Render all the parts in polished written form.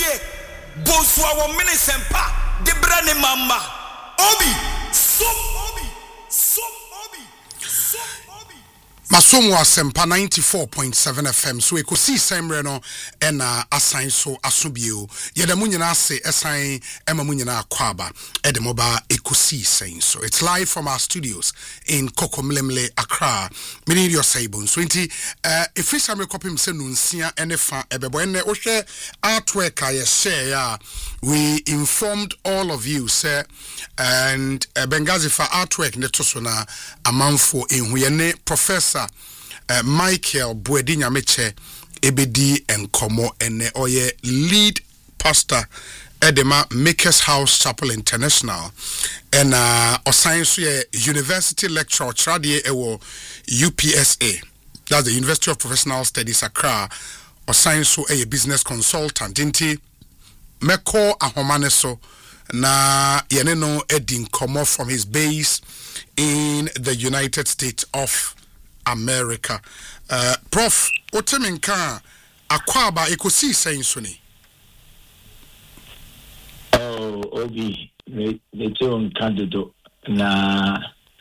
tie bosua wo minisempa de brane mama obi Masomo Asempa 94.7 FM so ekosi semre no ena asan so asobio yedemu nyina ase esan emamu nyina akwaba edemoba ekosi sen so it's live from our studios in Kokomlemle Accra mini your sabon so nti efisa me kopim se nunsia enefa ebebo ene ohwe artwork aye share ya we informed all of you say and Bengazi for artwork ne toso na amanfo ehuyene professor Michael Buedi Nyameche ebedi enkomo ene oye lead pastor Edema Makers House Chapel International and science university lecturer Chradie ewo UPSA, that's the University of Professional Studies Accra, or science a business consultant inti meko ahomane so na yeneno edin komo from his base in the United States of America. Prof, oteminka akwaba ekosi senso ni. Oh, Obi, me too candido na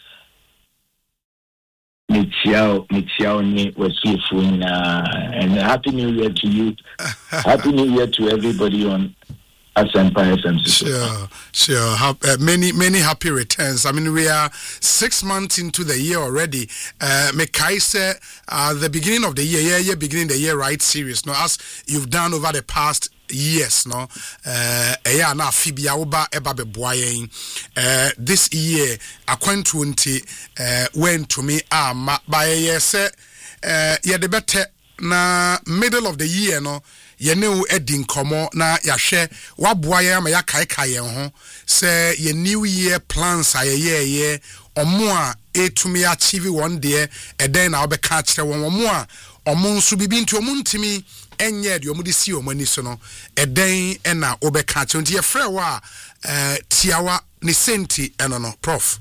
Michiao ni wasifu and happy new year to you. Happy new year to everybody on Asempa FM. Sure. Many happy returns. I mean, we are 6 months into the year already. Mekai say the beginning of the year, beginning the year right serious. No, as you've done over the past years, no. Na fibia oba eba beboyen. This year, according to went to me by a year say the better na middle of the year, no. Yene edin komo na yahwe waboa ma yakaika yen ho say ye new year plans ayeye omo a etumi achieve one day eden na obeka kire won omo a omo nso bibi nti omo ntimi enye de omo de si omo ani so no eden na obeka kire nti ye frɛ wa tiawa ni senti eno no prof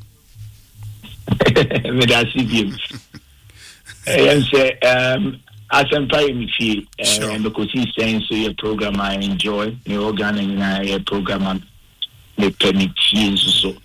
me da CBM say Asempa MFI and because he's saying so your program I enjoy the organ and your program me permit so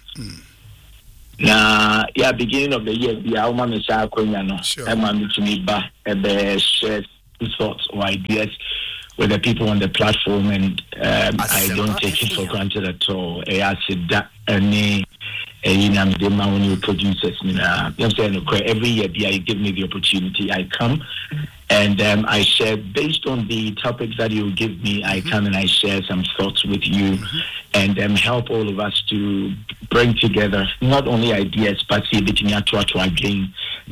na beginning of the year the alma me sa akonya no am to me ba share thoughts or ideas with the people on the platform and I don't take it for granted at all. I said that any when you producers every year you give me the opportunity I come and I share based on the topics that you give me. I come and I share some thoughts with you and help all of us to bring together not only ideas but see between again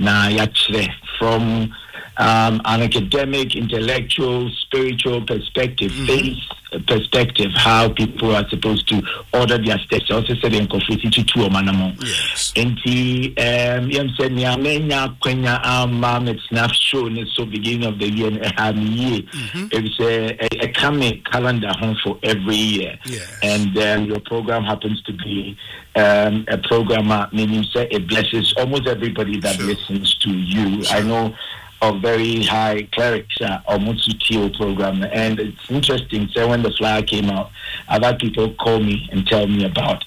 from an academic, intellectual, spiritual perspective, faith perspective, how people are supposed to order their steps. I also said in Kofi to two manamo. Yes. And the said Niamenya Quenya it's not shown so beginning of the year it's a coming calendar home for every year. Yes. And your program happens to be a program meaning say it blesses almost everybody that listens to you. Sure. I know of very high clerics almost TO program, and it's interesting. So when the flyer came out, other people call me and tell me about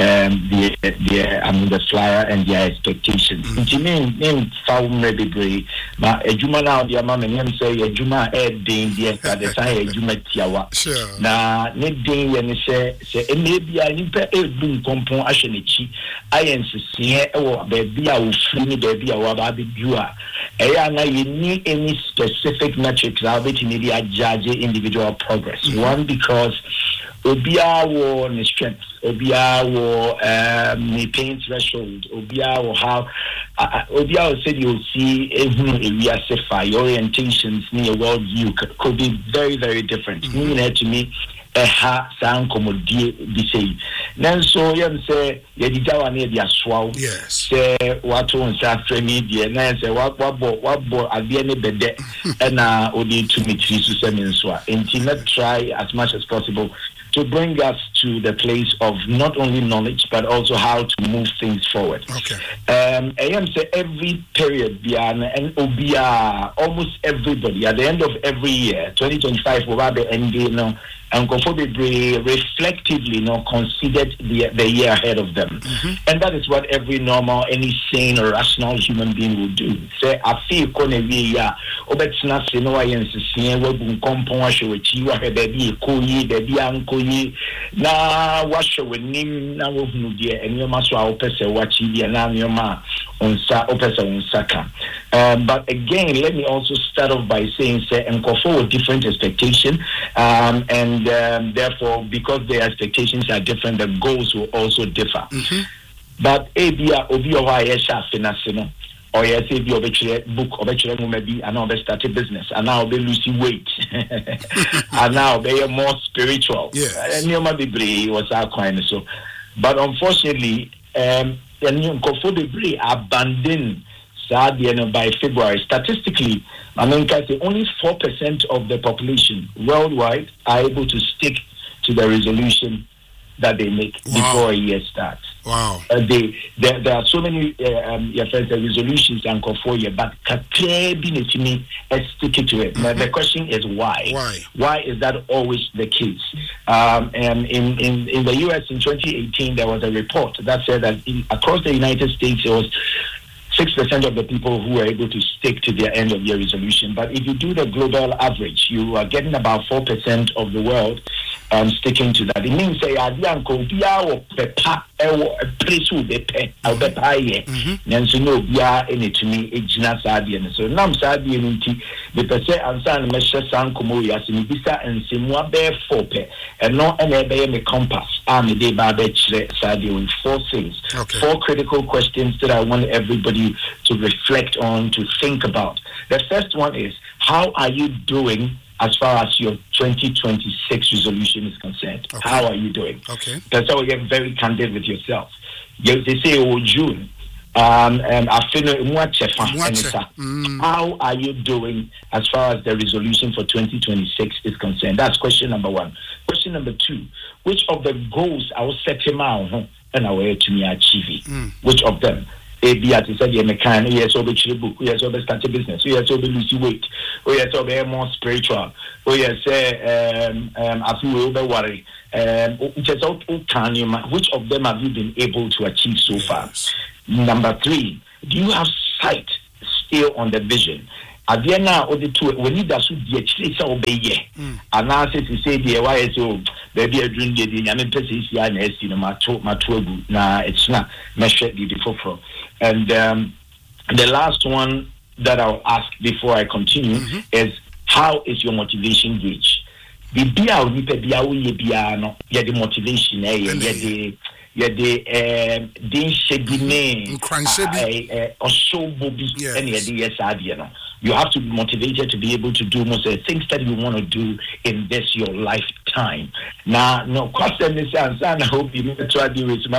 the flyer and their expectations. Name found maybe brave, but a Juma now the mama and say a Juma ding the say a Juma tiawa. Sure. Na ne ding and say maybe I need a boom compon ashenichi. I insist here or baby I will free baby I will be dua. You need any specific metrics I'll be to media judge individual progress. One, because Obia war strength, Obia war pain threshold, Obia or how Obia said you'll see area safer orientations near worldview could be very, very different. To me sound commodity be say. Then so you say Yedijawa near the aswau. Yes. Say what on Saturday media, and say what at the end of the day, and Odi to meet Jesus and so. And not try as much as possible to bring us to the place of not only knowledge but also how to move things forward. Okay. I am say every period and almost everybody at the end of every year, 2025 will be ending and reflectively considered the year ahead of them. And that is what every normal, any sane or rational human being will do. Say, I feel but again, let me also start off by saying, say, and go forward different expectation, and therefore, because their expectations are different, the goals will also differ. But or yes, if you book or maybe and now start a business and now be losing weight and now they are more spiritual. Yes. Was our kind so, but unfortunately, the new Kofo abandoned by February. Statistically, I mean, only 4% of the population worldwide are able to stick to the resolution that they make before a year starts. Wow. There are so many resolutions and for you, but stick to it. Now, the question is why? Why is that always the case? And in the US in 2018, there was a report that said that across the United States, it was 6% of the people who were able to stick to their end of year resolution. But if you do the global average, you are getting about 4% of the world sticking to that. It means say so nam sadi nti the person answer na meshe san komo yasi ni bisa ensemua be fope no na be me compass me dey ba be chire sadi with 4 things. Okay. 4 critical questions that I want everybody to reflect on, to think about. The first one is, how are you doing as far as your 2026 resolution is concerned? Okay. How are you doing? Okay. That's how you get very candid with yourself. They say, June. How are you doing as far as the resolution for 2026 is concerned? That's question number 1. Question number 2, which of the goals I was setting out and I were to me achieve? Which of them? Said you can, yes, over book, yes, over start a business, yes, over lose weight, yes, over more spiritual, yes, I feel over worry. Which of them have you been able to achieve so far? Number 3, do you have sight still on the vision? Adiana or the 2 we need us to be actually obey. And now say the YSO baby a drink the nyame pese sia na esi no matoagu na it's not measure the before. And the last one that I'll ask before I continue is, how is your motivation gauge? The bia we pe bia we bia no ye the motivation din shebine oshobobi and yes you have to be motivated to be able to do most of the things that you want to do in this your lifetime. Now, no question is I hope you try to do it.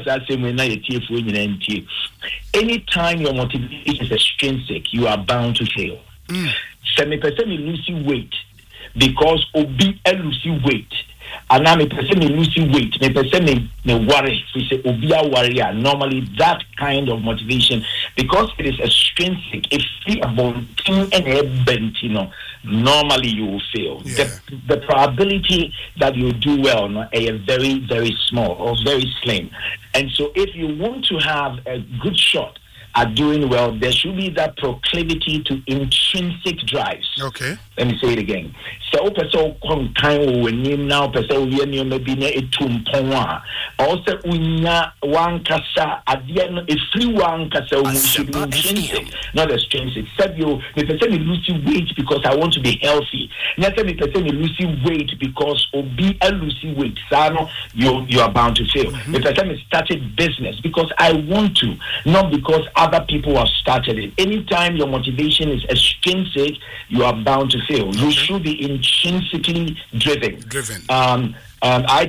Anytime your motivation is extrinsic, you are bound to fail. 70% losing weight because obi losing weight. And now me person me losing weight, me person me worry. We say obia warrior. Normally that kind of motivation, because it is extrinsic, if you about and bent, normally you will fail. Yeah. The probability that you do well is very, very small or very slim. And so if you want to have a good shot at doing well, there should be that proclivity to intrinsic drives. Okay. Let me say it again. So person kind when you now person we maybe na etumpon also unya one kasa adia a free one kasa should be intrinsic, not extrinsic. Said you the person is losing weight because I want to be healthy. Not the person is losing weight because obi losing weight. So you are bound to fail. The person is started business because I want to, not because other people have started it. Anytime your motivation is extrinsic, you are bound to fail. You should be intrinsically driven. I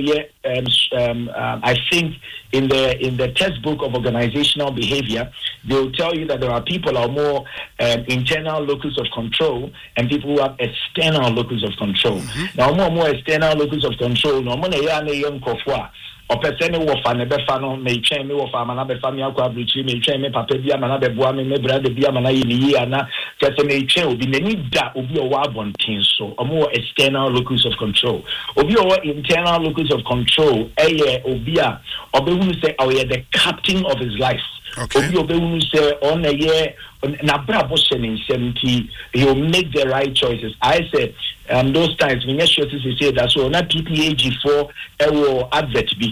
think in the textbook of organizational behavior, they'll tell you that there are people who are more internal locus of control and people who have external locus of control. Now, more external locus of control. No, or person who was fan may train me or farm another family may train me papa bia another boy me brother bia mana yini na person may train will be need that will be a wabon thing so a more external locus of control will be our internal locus of control obia or who say oh yeah the captain of his life. Okay. Who say on a year na brabo in 70 he'll make the right choices. I said those times when you say that so not PPAG4 advert be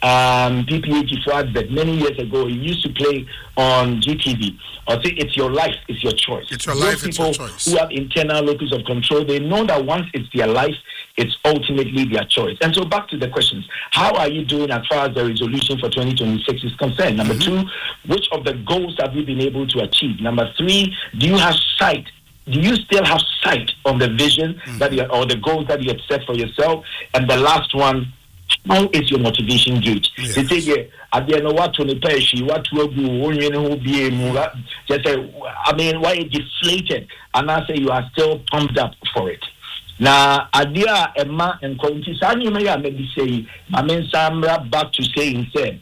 PPAG4 advert many years ago. He used to play on GTV. I'll say it's your life, it's your choice. It's your life, it's your choice. Who have internal locus of control, they know that once it's their life, it's ultimately their choice. And so back to the questions. How are you doing as far as the resolution for 2026 is concerned? Number two, which of the goals have you been able to achieve? Number three, do you have sight? Do you still have sight on the vision that you or the goals that you have set for yourself? And the last one, how is your motivation gauge? They say, yeah, at the end of what to the pay, what will be just say, I mean, why it deflated? And I say you are still pumped up for it. Now, idea Emma and Cointisani may maybe say, I mean, Samra back to saying, said,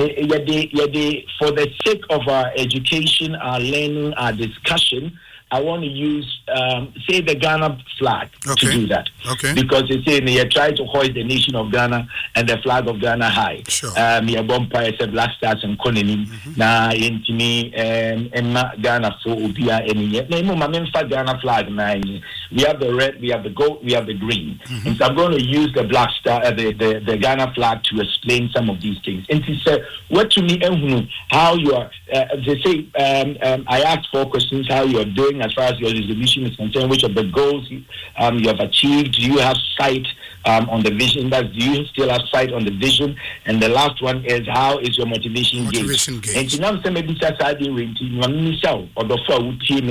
for the sake of our education, our learning, our discussion, I want to use, say, the Ghana flag to do that. Okay. Because they say they try to hoist the nation of Ghana and the flag of Ghana high. Sure. Me Bompire said Black Stars and Konini. Na intimi Emma Ghana for Ubia any yet. No, Ghana flag. We have the red, we have the gold, we have the green. And so I'm going to use the Black Star, the Ghana flag to explain some of these things. And he said, what to me, how you are, they say, I asked 4 questions, how you are doing as far as your resolution is concerned, which of the goals you have achieved, do you have sight on the vision, do you still have sight on the vision, and the last one is how is your motivation gauge. And you know, maybe that's how they went or the four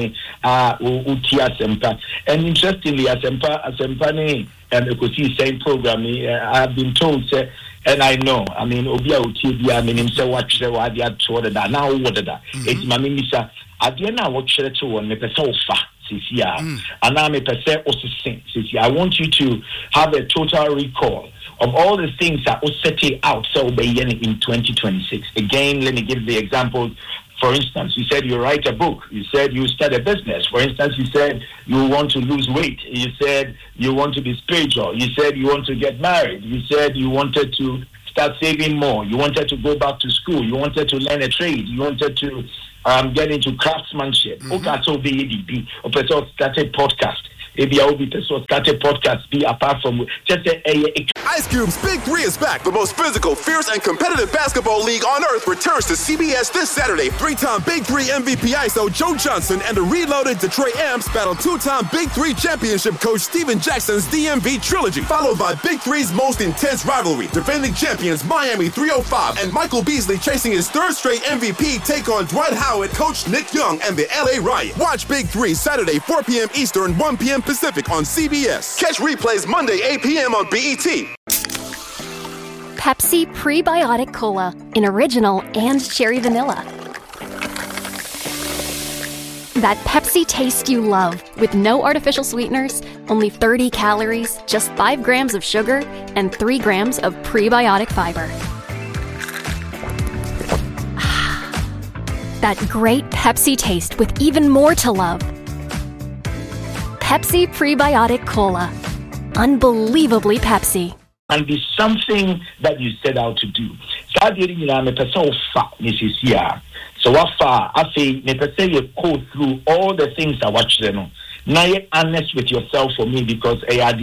and interestingly, Asempa and the same program, I've been told, and I know, I mean, Obia Utibia, I mean, himself, what they had told that now, what that it's Mamisa. At the end, I watch to one, and I'm a percent also I want you to have a total recall of all the things that will set it out so in 2026. Again, let me give the examples. For instance, you said you write a book. You said you start a business. For instance, you said you want to lose weight. You said you want to be spiritual. You said you want to get married. You said you wanted to start saving more. You wanted to go back to school. You wanted to learn a trade. You wanted to get into craftsmanship. Okay, so be or person started podcast. Maybe I will be person started podcast. Be apart from just a Ice Cube's Big 3 is back. The most physical, fierce, and competitive basketball league on earth returns to CBS this Saturday. 3-time Big 3 MVP ISO Joe Johnson and the reloaded Detroit Amps battle 2-time Big 3 championship coach Steven Jackson's DMV trilogy, followed by Big 3's most intense rivalry. Defending champions Miami 305 and Michael Beasley chasing his 3rd straight MVP take on Dwight Howard, coach Nick Young, and the LA Riot. Watch Big 3 Saturday 4 p.m. Eastern, 1 p.m. Pacific on CBS. Catch replays Monday 8 p.m. on BET. Pepsi Prebiotic Cola in original and cherry vanilla. That Pepsi taste you love with no artificial sweeteners, only 30 calories, just 5 grams of sugar, and 3 grams of prebiotic fiber. That great Pepsi taste with even more to love. Pepsi Prebiotic Cola. Unbelievably Pepsi. And be something that you set out to do. So what far I say you go through all the things I watch them. Now you're honest with yourself for me because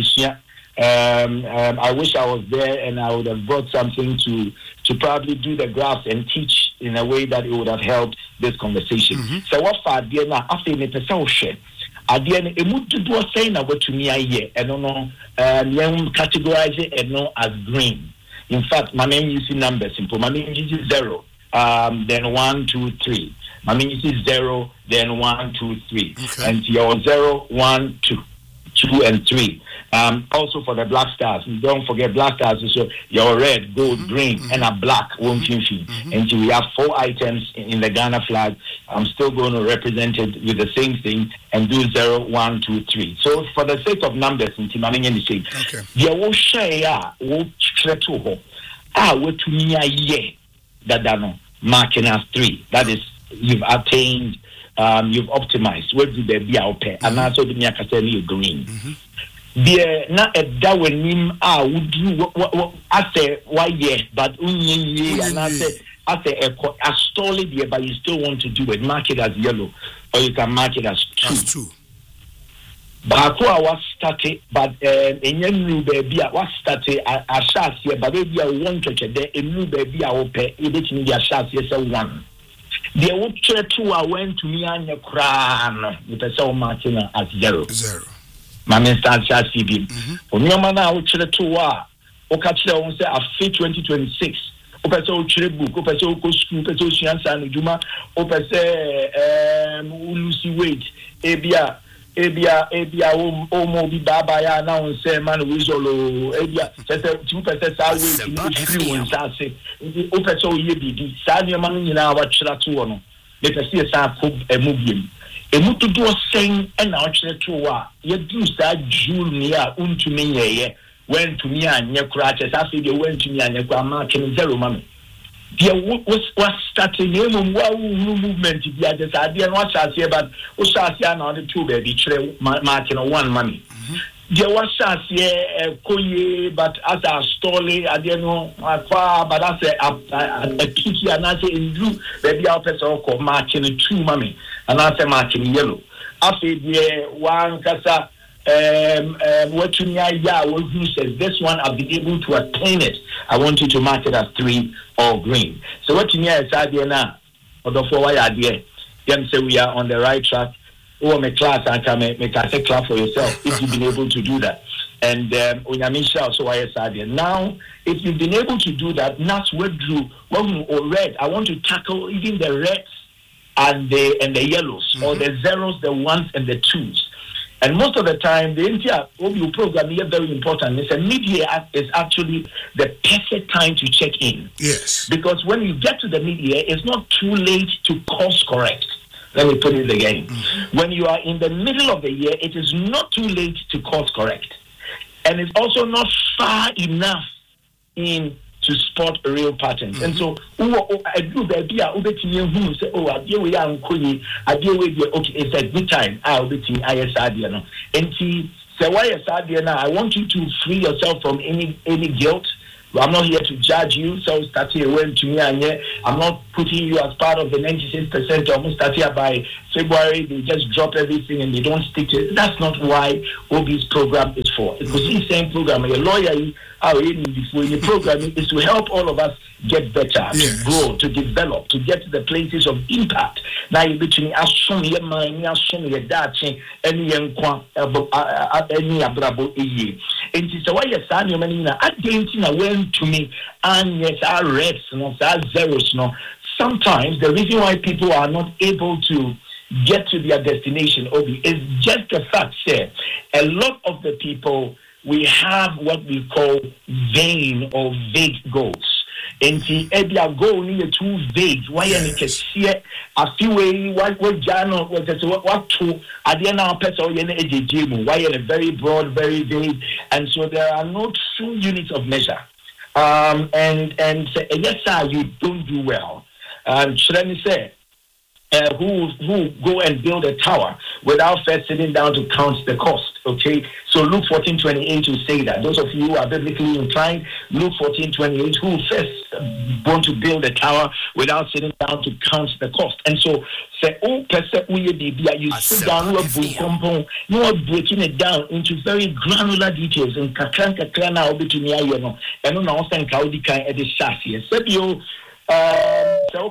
I wish I was there and I would have brought something to probably do the graphs and teach in a way that it would have helped this conversation. So what far dear now I say share. At the end, a mood to do a saying about to me a year, and no, categorize it and no as green. In fact, my name using numbers simple. My name uses 0, then 1, 2, 3. My name uses 0, then 1, 2, 3. Okay. And your 0, 1, 2, 2, and 3. Also for the Black Stars, don't forget Black Stars is your red, gold, green, and a black. And we have 4 items in the Ghana flag. I'm still going to represent it with the same thing and do 0, 1, 2, 3. So for the sake of numbers, in Timaming and the same, there will share, will try to hope. What to me a year that no marking as 3. That is, you've attained, you've optimized. What do they be out there? And also the Nyakaseli green. There not a dawenim would do I say why yes, but only and I say a solid year, but you still want to do it. Mark it as yellow, or you can mark it as 2. But I was started, but in your new baby, I was started a shot here, but maybe I want to get there. A new baby, I will pay it in your shot. Yes, 1. There would try 2. I went to me and your crown with a soul marking as 0. My minister CB. For me, man, I would try 2. O catch the one say a fit 2026. O pese o chire book. O pese o go school. O pese o shansa ni juma. O pese ulusi wait. Ebia o mo bi baba ya na on say man we zolo. Ebia pese 2% sa wait. Ni free one sa say. O pese o ye bibi. Sa ni man ni na wa chira 2 no. Me pese sa ko emubiem. Emutu do saying and our church ye do sa jewel near unto me ye went to me and your crutches after they went to me and your marking 0 mommy. There was starting movement the other side and what I say but Osasia now the 2 baby marking 1 mommy. There was here koye but as a story I don't know but as a pity and I say in blue baby our person called marking 2 mommy and I say marking yellow. After the one kasa what you who says this one I've been able to attain it. I want you to mark it as 3 or green. So what you need is idea now or the 4 idea. Then say we are on the right track. Oh, my class, I can make a clap for yourself if you've been able to do that. And so now, if you've been able to do that, that's what drew or red. I want to tackle even the reds and the yellows, or the 0s, the 1s, and the 2s. And most of the time, the entire OBU program is very important. It's a mid-year is actually the perfect time to check in. Yes. Because when you get to the mid-year, it's not too late to course correct. Let me put it again. When you are in the middle of the year, it is not too late to course correct. And it's also not far enough in to spot real patterns. And so, I do baby, I will say, oh, I deal with I deal with you. Okay, it's a good time. I'll be team ISRD. And so why ISRD now? I want you to free yourself from any guilt. I'm not here to judge you, so start here went to me and I'm not putting you as part of the 96% almost start here by February, they just drop everything and they don't stick to it. That's not why OB's program is for. It's the same program. A lawyer, the program is to help all of us get better, to grow, to develop, to get to the places of impact. Now you between assume your mind, assume your dating, any abrabo eye. And it's why your son, your man, I didn't went to me, and yes, our reds, no, our zeros, no. Sometimes the reason why people are not able to get to their destination, Obi, is just the fact that a lot of the people, we have what we call vain or vague goals. And the area goal near too vague. Why you can see a few way what Jano what to at the end of person why in a very broad, very vague, and so there are no true units of measure. And yes, sir, you don't do well. Should I say? Who go and build a tower without first sitting down to count the cost, okay? So Luke 14:28 will say that. Those of you who are biblically inclined, Luke 14:28, who first want to build a tower without sitting down to count the cost. And so, say, you sit down, you are breaking it down into very granular details. And kakran now between you know, and no one can kind of the chassis. So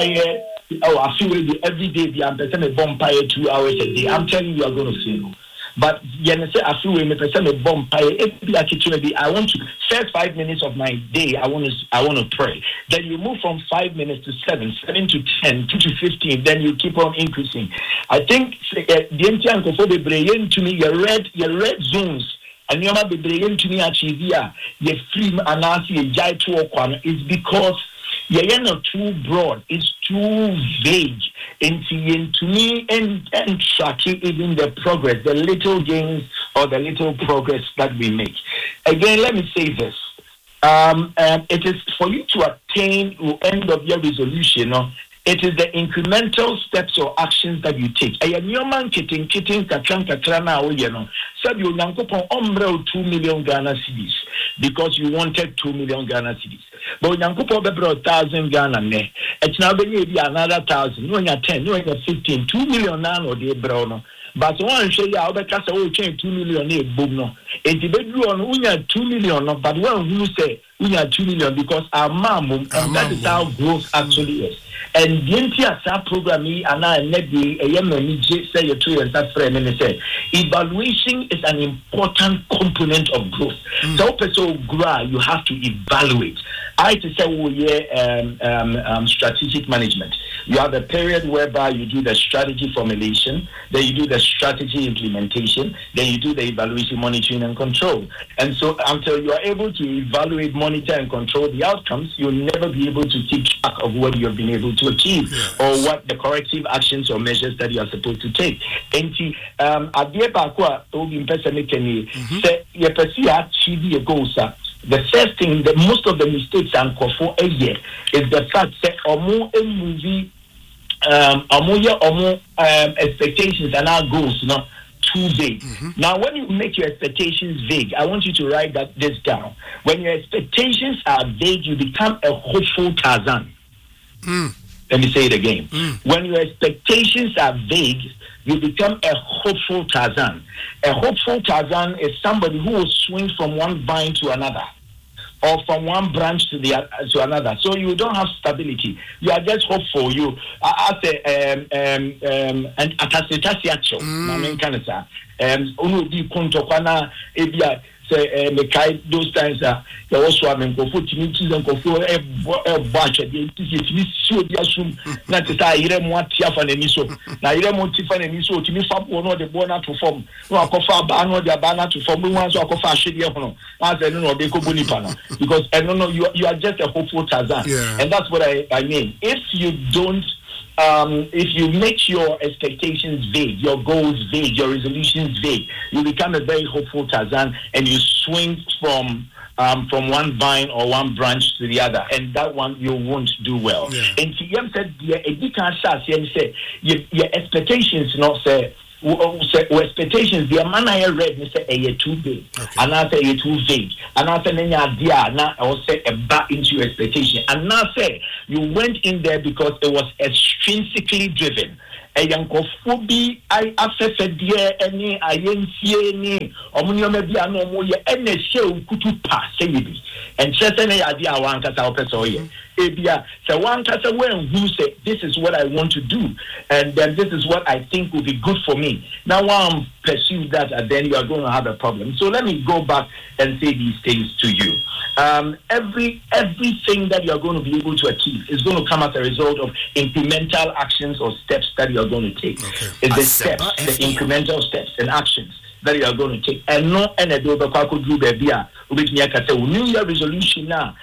I feel every day I'm a vampire 2 hours a day. I'm telling you, are going to fail. But I feel me person a bomb I want to first 5 minutes of my day I want to pray. Then you move from 5 minutes to 7 to 10 to 15, then you keep on increasing. I think the entire to me your red zones and you be brilliant to me achieve your free anasi jai to is because you're not too broad, it's too vague. And to me and tracking even the progress, the little gains or the little progress that we make. Again, let me say this. It is for you to attain the end of your resolution, it is the incremental steps or actions that you take. Said you Yankopon 2 million Ghana cedis because you wanted 2 million Ghana cedis. But Yankopon be 1,000 Ghana ne. It's now be another 1,000. No, you're 10, no, you're 15. 2 million now de brono. But one show you how because I will change 2 million boom no. It be on 2 million no, but one who say we are 2 million because our mom and that is how growth actually is. And the entire program and I say you two and that frame and say evaluation is an important component of growth. So person grow, you have to evaluate. I to say strategic management. You have a period whereby you do the strategy formulation, then you do the strategy implementation, then you do the evaluation, monitoring and control. And so until you are able to evaluate, monitor and control the outcomes, you'll never be able to keep track of what you have been able to achieve or what the corrective actions or measures that you are supposed to take. And the first thing, that most of the mistakes and for a year is the fact that expectations and our goals not too vague. Now, when you make your expectations vague, I want you to write this down. When your expectations are vague, you become a hopeful Tarzan. Let me say it again. When your expectations are vague, you become a hopeful Tarzan. A hopeful Tarzan is somebody who will swing from one vine to another, or from one branch to another. So you don't have stability. You are just hopeful. You are those times there was swimming go for timities and go for a batch at the so the assume that is I hear more Tiafan and Miso. Now you don't Tiffany and Miso to me fab one or the bonnet to form. No, I call far ban or the banner to form ones or call shady. As I don't know, they go bonipana because I don't know you are just a hopeful Tarzan. And that's what I mean. If you don't if you make your expectations vague, your goals vague, your resolutions vague, you become a very hopeful Tarzan and you swing from one vine or one branch to the other, and that one you won't do well. And Yam said, your expectations not say. Expectations, the man I read, me say a too big, and I say a too vague, and I say any idea, now I will say a back into your expectation, and now say you went in there because it was extrinsically driven. A young cophobia, I affected dear any I see any or maybe I know more any show could pass, and just any idea one cat out so Abia, so one cat away who say this is what I want to do, and then this is what I think will be good for me. Now one pursue that, and then you are going to have a problem. So let me go back and say these things to you. Everything that you are going to be able to achieve is going to come as a result of incremental actions or steps that you are going to take. It's the steps, the incremental steps and actions that you are going to take. And no any do be kwa do baby a obetumi akata New Year resolution na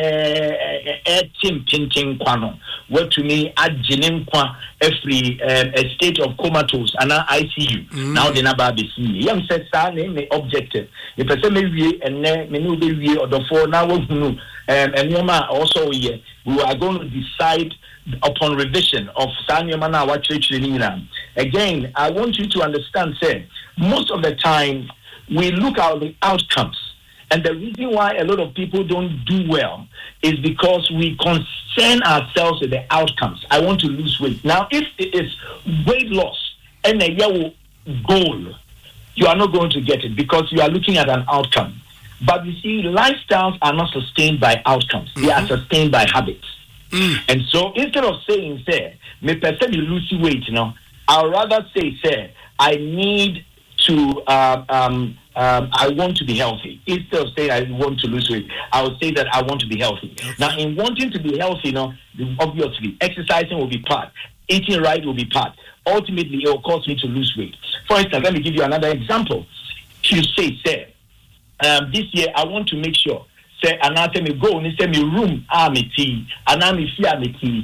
tim kwano what to me agene kwa every a state of comatose and ICU now the na ba be see yam say sa na me objective the person me wie and me no be wie odofo na wo hunu and yoma also we are going to decide upon revision of Sanyama na wa church again. I want you to understand, say, most of the time we look at the outcomes, and the reason why a lot of people don't do well is because we concern ourselves with the outcomes. I want to lose weight. Now, if it is weight loss and a yellow goal, you are not going to get it because you are looking at an outcome. But you see, lifestyles are not sustained by outcomes; they are sustained by habits. And so instead of saying, say, me person you lose weight, I'd rather say, I need to I want to be healthy. Instead of saying I want to lose weight, I would say that I want to be healthy. Okay. Now, in wanting to be healthy, obviously, exercising will be part. Eating right will be part. Ultimately, it will cause me to lose weight. For instance, let me give you another example. You say, this year I want to make sure, say, and I say me go and say me room me tea, and I me fear me tea,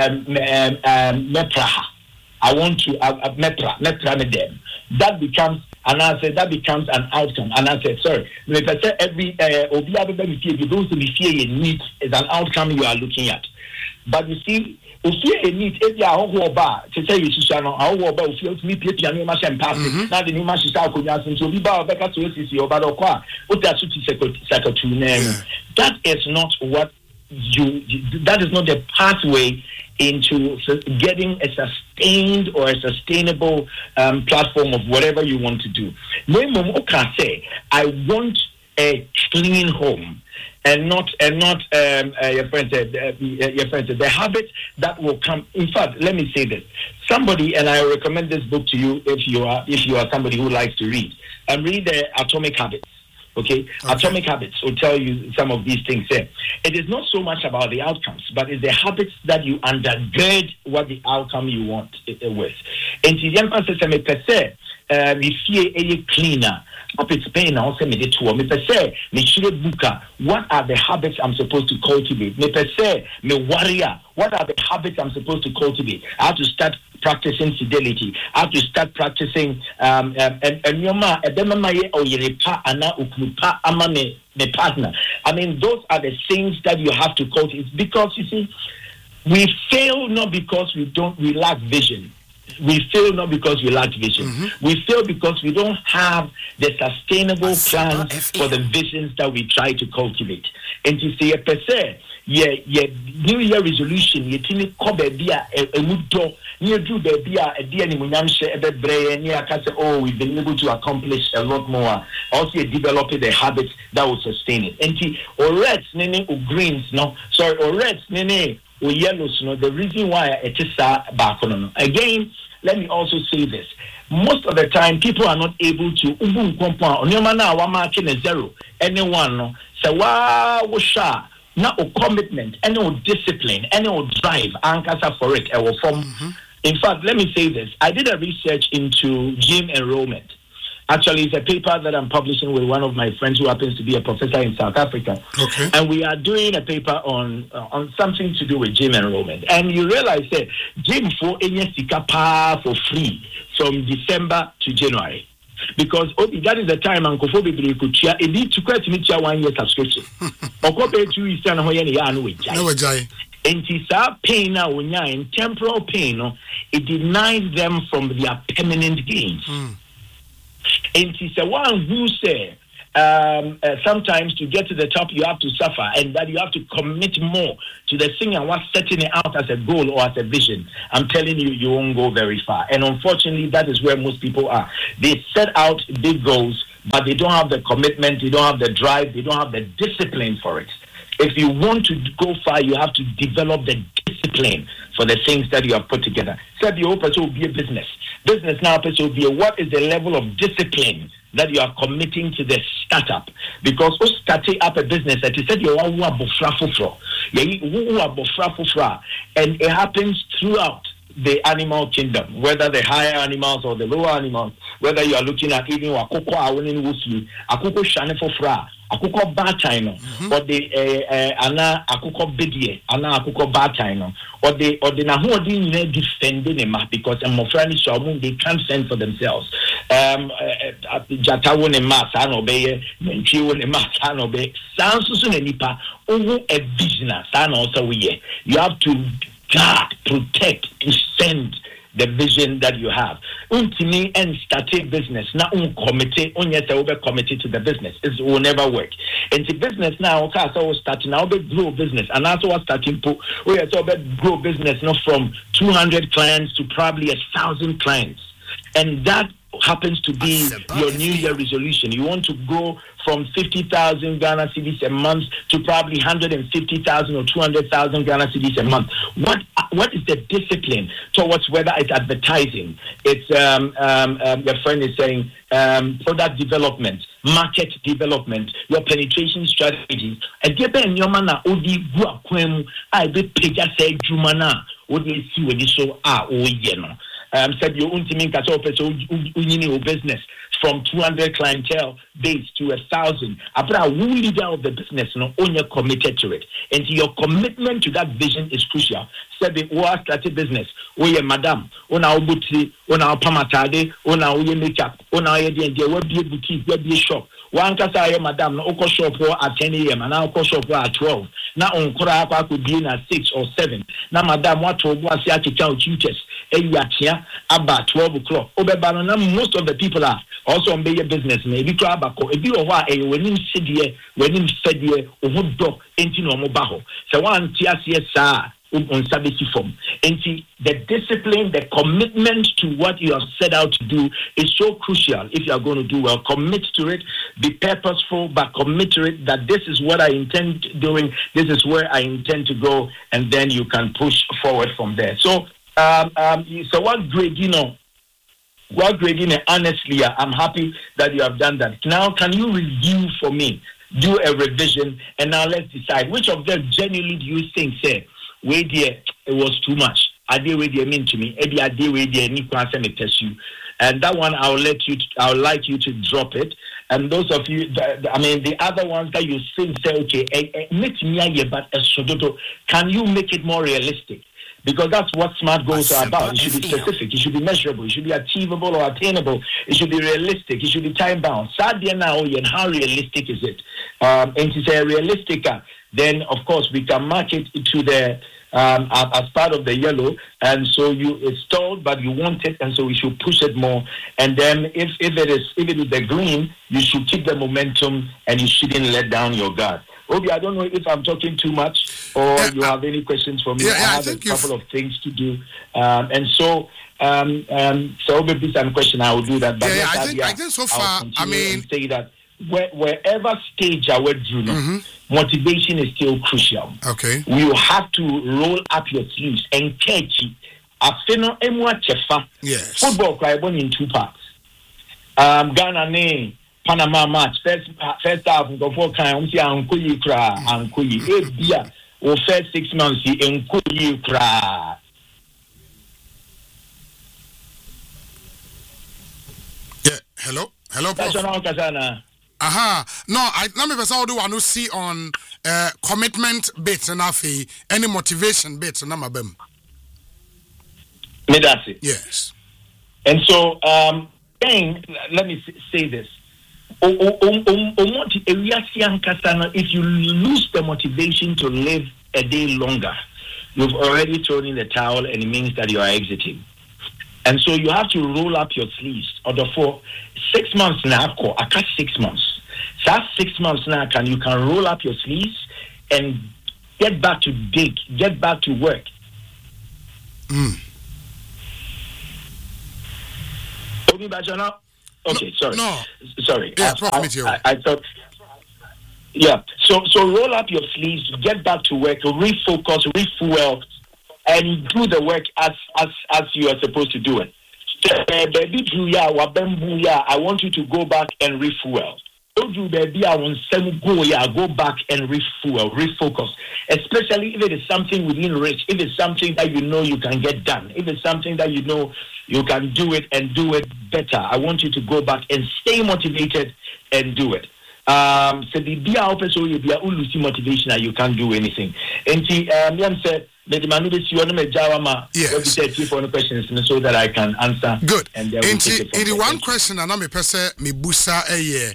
metra. I want to metra me them. That becomes, and I said that becomes an outcome. And I said, sorry, if I say every you don't be fear you need is an outcome you are looking at. But you see, if you need if you are bar to say you should know how about if you me pia no machine pass now the new machine start to so be ba beka to see or bad kwa what that that is not what that is not the pathway into getting a sustained or a sustainable platform of whatever you want to do. No mom say I want a clean home. And not your friend said the habit that will come. In fact, let me say this: somebody, and I recommend this book to you if you are somebody who likes to read. Read the Atomic Habits. Okay, Atomic Habits will tell you some of these things. It is not so much about the outcomes, but it's the habits that you undergird what the outcome you want with. And the emphasis I per se, we fear a cleaner. Up its pain, I also made it to me per se. Me buka. What are the habits I'm supposed to cultivate? Me per se, me warrior. What are the habits I'm supposed to cultivate? I have to start practicing fidelity. I have to start practicing and yoma edemamaye oyerepa ana ukmupa ama me partner. I mean, those are the things that you have to cultivate because you see, we fail not because we lack vision. We fail not because we lack vision. Mm-hmm. We fail because we don't have the sustainable plans for the visions that we try to cultivate. And to say, per se, New Year resolution, you tini kobe bia a mudo, near do baby a dear Nimunamshe, a brain, near Casa. Oh, we've been able to accomplish a lot more. Also, developing the habits that will sustain it. And or reds, nene, or greens, no, sorry, or reds, nene. Or yellows, the reason why it is back on. Again, let me also say this. Most of the time, people are not able to zero. Anyone, so now commitment, any discipline, any drive, anchors for it. In fact, let me say this. I did a research into gym enrollment. Actually, it's a paper that I'm publishing with one of my friends who happens to be a professor in South Africa. Okay. And we are doing a paper on something to do with gym enrollment. And you realize that gym for for free from December to January. Because that is the time Uncle Phoebe could share a need to quite meet your 1 year subscription. Or copy to you, San and it's pain now, in temporal pain, it denies them from their permanent gains. And it's the one who say sometimes to get to the top you have to suffer, and that you have to commit more to the thing and what's setting it out as a goal or as a vision. I'm telling you, you won't go very far. And unfortunately, that is where most people are. They set out big goals, but they don't have the commitment, they don't have the drive, they don't have the discipline for it. If you want to go far, you have to develop the discipline for the things that you have put together. Said your person will be a business. Business now person will be what is the level of discipline that you are committing to the startup? Because starting up a business, that you said you are and it happens throughout the animal kingdom, whether the higher animals or the lower animals, whether you are looking at even akoko shane for fra, akoko batino, or the ana akoko bidie, ana akoko batino, or the nahuadi defending him because they can't fend for themselves. Jatawo ne masano be, menchiwo ne masano be, sansu ne nipa, a vision, san also we. You have to guard, protect, defend the vision that you have. Untimi and start a business. Now committee, committed to the business. It will never work. And the business now, so starting now grow business. And also starting we are grow business not from 200 clients to probably 1,000 clients. And that happens to be your New Year resolution. You want to go from 50,000 Ghana cedis a month to probably 150,000 or 200,000 Ghana cedis a month. what is the discipline towards whether it's advertising, it's your friend is saying product development, market development, your penetration strategies. And given your mana odi guaquem, I be peja say jumana, what you see when you show said your own team business from 200 clientele base to 1,000. After a leader of the business, only committed to it. And your commitment to that vision is crucial. Said the started business. Madam, on our boutique, on our pamatade, on our makeup, on our idea, where be a boutique, where be a shop. One kasa madam na oko shop at 10 a.m. and now oko shop at 12. Now on kora could be in at 6 or 7. Now madam what to was here to count tutors. About 12 o'clock. Most of the people are also on their business. Maybe Krabako, a bit of what a winning city, winning fed or hot dog, ain't no mobaho. So one TSS on service form. And the discipline, the commitment to what you have set out to do is so crucial. If you are going to do well, commit to it, be purposeful, but commit to it that this is what I intend doing, this is where I intend to go, and then you can push forward from there. So, what grade, honestly, I'm happy that you have done that. Now, can you review for me, do a revision, and now let's decide which of them genuinely do you think, say, wait there, it was too much. I did wait there mean to me. I did wait there, and that one I would like you to drop it. And those of you, the other ones that you think say, okay, but can you make it more realistic? Because that's what SMART goals are about. It should be specific. It should be measurable. It should be achievable or attainable. It should be realistic. It should be time bound. Sadly now, and how realistic is it? And to say realistic, then of course we can mark it to the as part of the yellow, and so it's told, but you want it, and so we should push it more. And then if it is the green, you should keep the momentum, and you shouldn't let down your guard. Obi, I don't know if I'm talking too much or you have any questions for me. I have a couple of things to do. And so Obi, please have a question, I will do that. But I think so far, say that wherever stage I went through, motivation is still crucial. Okay. You have to roll up your sleeves and catch it. Yes. Football cry in 2 parts. Ghana ne Panama match first half go for kan see ankoyi kra ankoyi ebia o first 6 months enkoyi kra. Yeah, hello Prof. No, let me first do want to see on commitment bits and any motivation bits and amabem. Yes. And so let me say this. If you lose the motivation to live a day longer, you've already thrown in the towel, and it means that you are exiting. And so you have to roll up your sleeves. Or for 6 months now, I cut 6 months. So that's 6 months now, you can roll up your sleeves and get back to get back to work. Okay, sorry. Sorry. Yeah, I thought. Yeah. So roll up your sleeves, get back to work, refocus, refuel, and do the work as you are supposed to do it. I want you to go back and refuel. Don't do baby. I want go back and refuel, refocus. Especially if it is something within reach, if it's something that you know you can get done, if it's something that you know you can do it and do it better. I want you to go back and stay motivated and do it. So the dia opens so you be lose motivation and you can't do anything. And said the man this you want me jawama questions so that I can answer. Good. And the one question and I'm a person me busa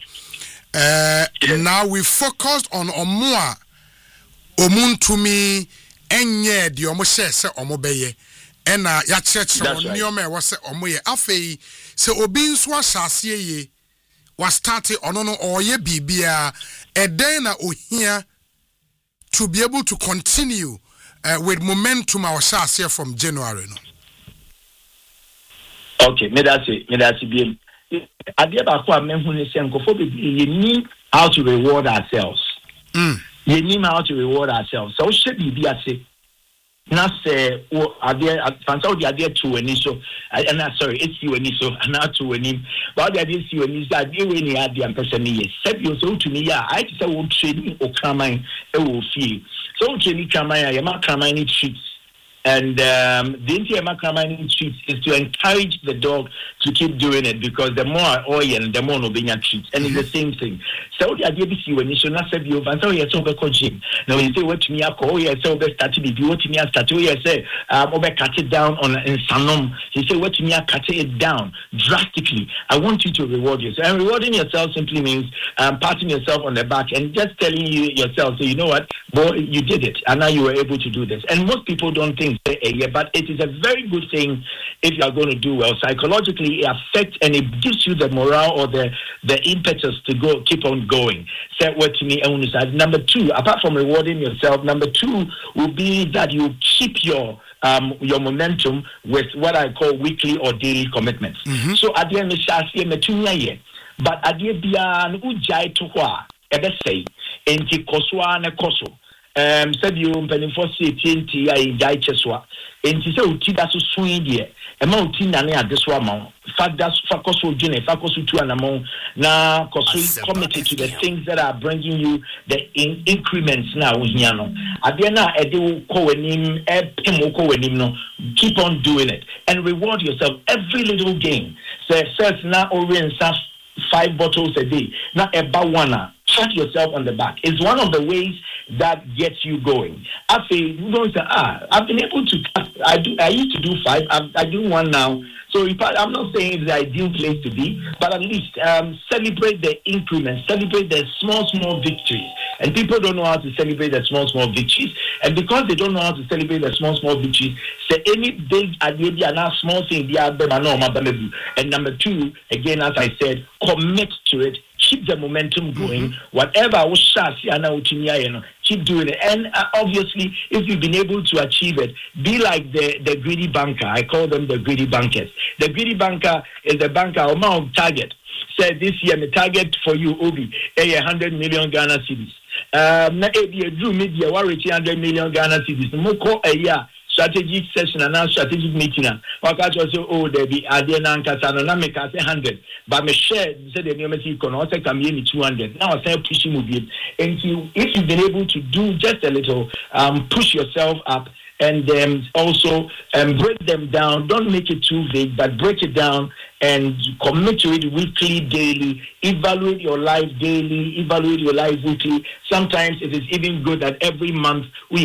now we focused on omua omuntumi enye di omo share se omo beye ena ya church on nioma e wose omo ye afei se obi nso ahase ye was started ono no oye bibia eden na ohia to be able to continue with momentum our share from January no. Okay, me that's bien. Adie ba ko amenhu ne se nkofo be need how to reward ourselves. You need how to reward ourselves. So should be ase. na say ade fansa odi ade to ani so and sorry it's you ani so na to ani but ade is you ani so ade we ni ade am person ni said you so to me ya I say wo training o kraman e wo fie so training kraman ya ma kraman ni treats. And the Intiama Kramani treats is to encourage the dog to keep doing it because the more oil, the more Nobina treats. And it's the same thing. So the idea is when you should not say you and so you're so gym. Now when you say what to me, I call you so best started if you what to me, I start to say over cut it down on in Sanom. He say what to me, I cut it down drastically. I want you to reward yourself. And rewarding yourself simply means patting yourself on the back and just telling you yourself, so you know what, boy, you did it, and now you were able to do this. And most people don't think. But it is a very good thing if you are going to do well. Psychologically, it affects and it gives you the morale or the impetus to go keep on going. Say what to me. Number two, apart from rewarding yourself, number two will be that you keep your momentum with what I call weekly or daily commitments. Mm-hmm. So at the end of the but at the end ujai to ebe say enti koswa ne koso. Said you penny for CTNT, I die cheswa. And she said, Tida so swing dear. A mountain and at this woman. That's Facoso June, Facoso to an amount now, because committed to the things that are bringing you the increments now. Adiana, Edu Koenim, Pimo keep on doing it and reward yourself every little game. Say, first now, Orient 5 bottles a day, not about one. Pat yourself on the back. It's one of the ways that gets you going. I say, you don't say, I've been able to, I used to do 5, I do 1 now. So I'm not saying it's the ideal place to be, but at least celebrate the increments, celebrate the small victories. And people don't know how to celebrate the small victories. And because they don't know how to celebrate the small victories, say any big idea and small thing, and number 2, again, as I said, commit to it. Keep the momentum going. Whatever keep doing it. And obviously, if you've been able to achieve it, be like the greedy banker. I call them the greedy bankers. The greedy banker is the banker amount target. Said this year, the target for you, Obi, 100 million Ghana cedis. Na drew media 100 million Ghana cedis. Moko a year. Strategic session and now strategic meeting. Waka just say, oh, there be idea na nkasa na make us 100. But me share say the new message kono say come here 200. Now I say pushing move it. And if you've been able to do just a little, push yourself up and also break them down. Don't make it too vague, but break it down and commit to it weekly, daily. Evaluate your life daily, evaluate your life weekly. Sometimes it is even good that every month we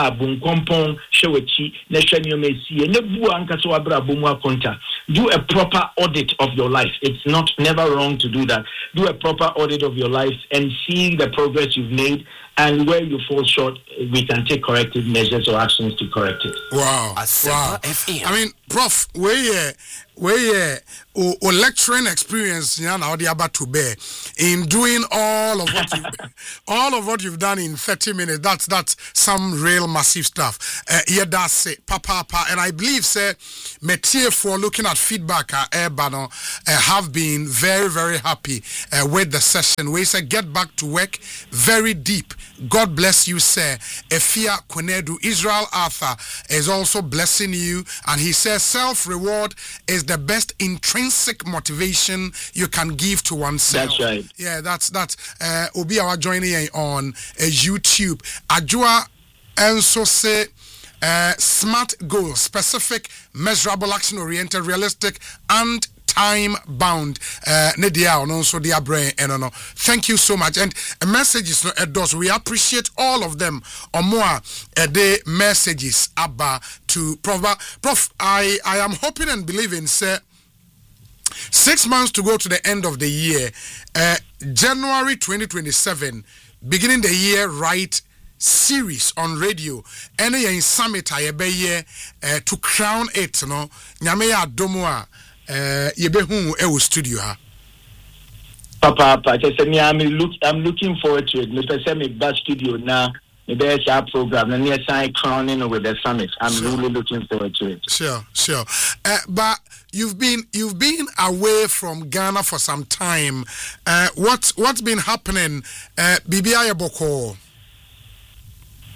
do a proper audit of your life. It's not never wrong to do that. Do a proper audit of your life and see the progress you've made, and where you fall short, we can take corrective measures or actions to correct it. Wow. I mean, Prof, where lecturing experience now the about to bear in doing all of what you've done in 30 minutes. That's some real massive stuff. Yeah, that's it, papa. And I believe, sir, Metier for looking at feedback have been very, very happy with the session. We say get back to work very deep. God bless you, sir. Efia Kwenedu, Israel Arthur is also blessing you, and he says self-reward is the best intrinsic motivation you can give to oneself. That's right. Yeah, that's Obi our joining on YouTube. Ajua also say smart goals, specific, measurable, action-oriented, realistic, and time-bound. Thank you so much. And messages, we appreciate all of them. Or more, the messages about to Prof. I am hoping and believing, sir. 6 months to go to the end of the year, January 2027, beginning the year right series on radio, any in summit to crown it, no, Nyame Adomoa. Yebehu studio ha. Papa, I'm looking forward to it. Mr. Semi back studio now. Maybe our program and near sign crowning with the summit. I'm really looking forward to it. Sure. But you've been away from Ghana for some time. What's been happening? BBI Boko.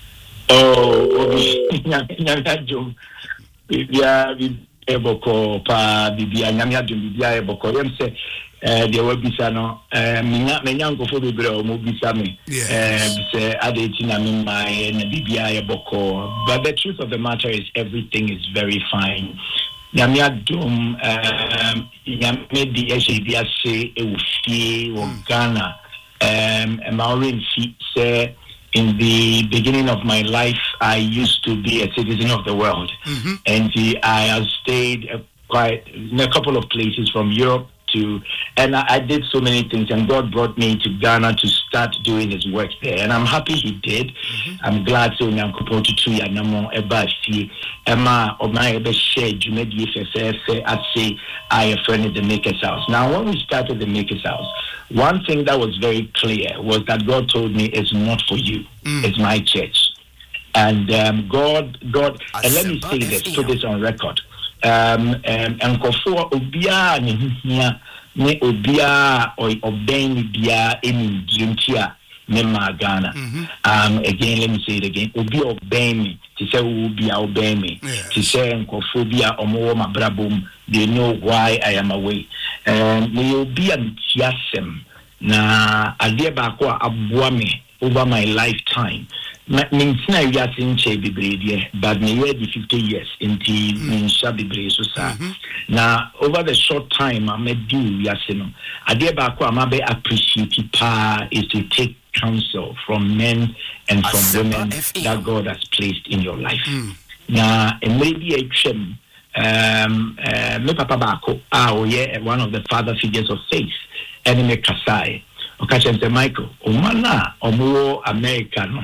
Obi nyamia jom bibia eboko pa bibia nyamia jom bibia eboko yem se de wabisa no menya nkofo bebre o mo bisa me say adeti na me my na bibia eboko. But the truth of the matter is everything is very fine. Nyamia jom nyame di ejibia se ewufie wo Ghana Maureen say in the beginning of my life, I used to be a citizen of the world. And I have stayed quite in a couple of places from Europe and I did so many things, and God brought me to Ghana to start doing his work there. And I'm happy he did. I'm glad so now to tree and no ebasi Emma or my ever shared you made I say I a friend at the Maker's House. Now when we started the Maker's House, one thing that was very clear was that God told me it's not for you, it's my church. And God and let me say this, put this on record. And kofo obia ne obia obey bia eni drintia ne magana. Again, let me say it again. Obi obey me to say obia obey me to say kofo bia omo mabrabom. They know why I am away. Me obia mtiasem na adie ba ko aboa me over my lifetime. Mintina yasin che bibredie, but me ready 50 years into minsha bibre so sa. Now over the short time I made do yasino. Adie ba ko amabe appreciate pa is to take counsel from men and from women that God has placed in your life. Now maybe a chem me papa ba ko one of the father figures of faith, and me kasai. Okachente Michael, Omana Omo America no.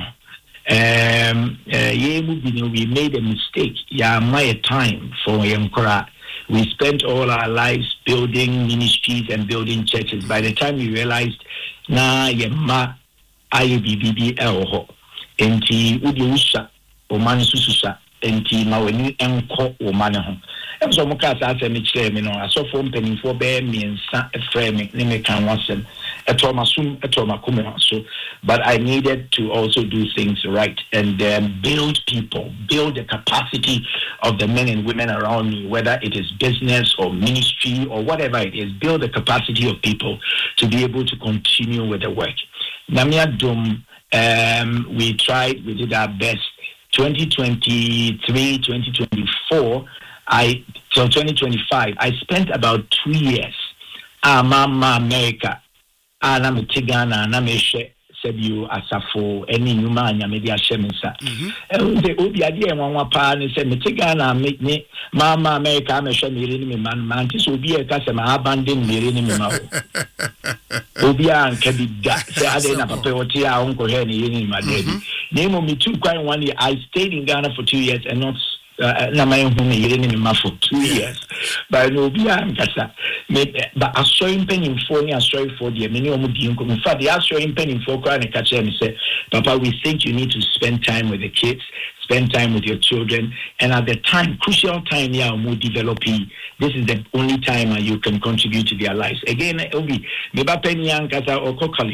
We made a mistake. My time for Yamkora. We spent all our lives building ministries and building churches. By the time we realized, na yema IBBB elho, enti udiusha omani sususa, enti maweni enko omani. So mukasa ase me kire me no asofo mpanimfo be miensa eframe ne me kan wasem etomasum etomakume so. But I needed to also do things right and build people, build the capacity of the men and women around me, whether it is business or ministry or whatever it is, build the capacity of people to be able to continue with the work. Namia Dum, we tried, we did our best. 2023, 2024, till 2025, I spent about 2 years. Mama America, na Tigana, na Meshe, said you asafo, any human, media sheminsa. The Obi idea one pan said Tigana, make me, Mama America, Meshe, me man, this will be a customer abandoned me. Obia and Kabida, say I didn't have a peotia, Uncle Henry, in my daddy. Name me too, quite 1 year. I stayed in Ghana for 2 years and not. Na my own for 2 years, but no be but I saw him penning for me. I saw for the minimum. In fact, the saw him penning for crying and catch him and say, Papa, we think you need to spend time with the kids, spend time with your children, and at the time, crucial time, more developing. This is the only time you can contribute to their lives. Again, Obi, maybe penny young kasa or kokali.